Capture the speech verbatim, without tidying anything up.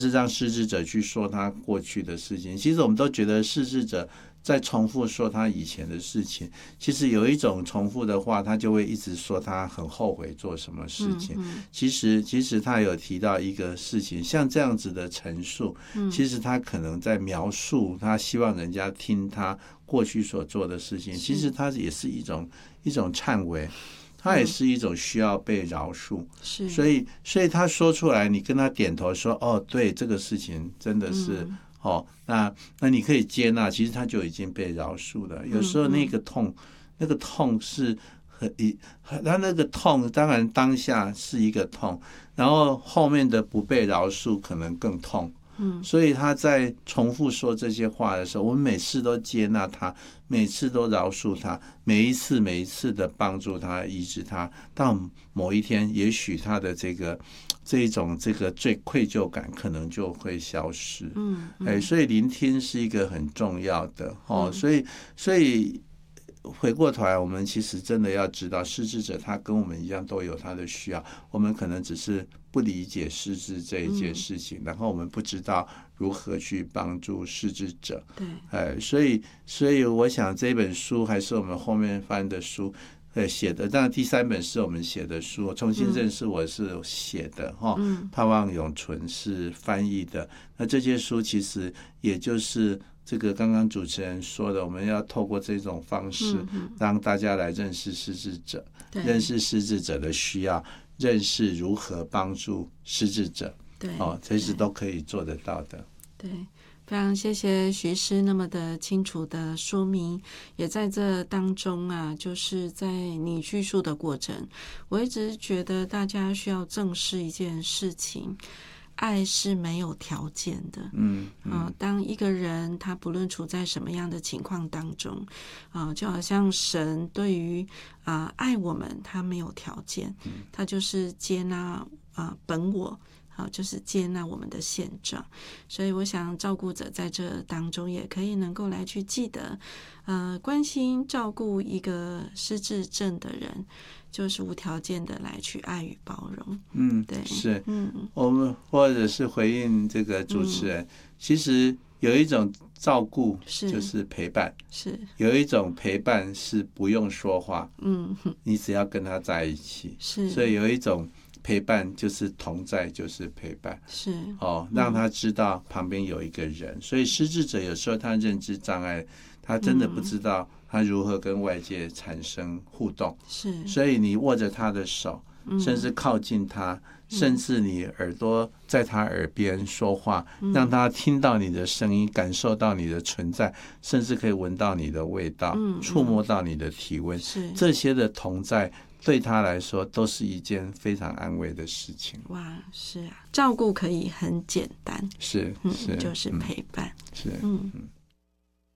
是让失智者去说他过去的事情。其实我们都觉得失智者在重复说他以前的事情，其实有一种重复的话，他就会一直说他很后悔做什么事情。 嗯嗯、 其实其实他有提到一个事情，像这样子的陈述，其实他可能在描述他希望人家听他过去所做的事情，其实他也是一种一种忏悔，他也是一种需要被饶恕。 是， 所以所以他说出来，你跟他点头说，哦，对，这个事情真的是、嗯哦，那那你可以接纳，其实他就已经被饶恕了。有时候那个痛，嗯嗯那个痛是很一，他那个痛当然当下是一个痛，然后后面的不被饶恕可能更痛。嗯，所以他在重复说这些话的时候，我们每次都接纳他，每次都饶恕他，每一次每一次的帮助他、医治他，到某一天，也许他的这个这一种这个最愧疚感可能就会消失。嗯，嗯哎，所以聆听是一个很重要的哦，嗯、所以所以。回过头来，我们其实真的要知道，失智者他跟我们一样都有他的需要，我们可能只是不理解失智这一件事情，嗯、然后我们不知道如何去帮助失智者。 对， 哎，所以所以我想这本书还是我们后面翻的书。呃，写的，当然第三本是我们写的书，重新认识我是写的哈，嗯、盼望永存是翻译的。那这些书其实也就是这个刚刚主持人说的，我们要透过这种方式让大家来认识失智者，嗯、认识失智者的需要，认识如何帮助失智者， 对， 哦，这是都可以做得到的。 对。非常谢谢徐师那么的清楚的说明，也在这当中啊，就是在你叙述的过程，我一直觉得大家需要正视一件事情，爱是没有条件的。嗯, 嗯、呃、当一个人他不论处在什么样的情况当中啊、呃，就好像神对于啊、呃、爱我们，他没有条件，他就是接纳啊、呃、本我。好，就是接纳我们的现状，所以我想照顾者在这当中也可以能够来去记得，呃，关心照顾一个失智症的人，就是无条件的来去爱与包容。 嗯， 对， 是，嗯，我们或者是回应这个主持人，嗯、其实有一种照顾就是陪伴， 是有一种陪伴是不用说话，嗯，你只要跟他在一起， 是， 所以有一种。陪伴就是同在，就是陪伴， 是哦，让他知道旁边有一个人。嗯、所以失智者有时候他认知障碍，他真的不知道他如何跟外界产生互动。 是， 所以你握着他的手，嗯、甚至靠近他，嗯、甚至你耳朵在他耳边说话，嗯、让他听到你的声音，感受到你的存在，甚至可以闻到你的味道，嗯、触摸到你的体温。 是这些的同在。对他来说都是一件非常安慰的事情。 哇，是啊，照顾可以很简单， 是是、 嗯，就是陪伴， 是， 嗯。 嗯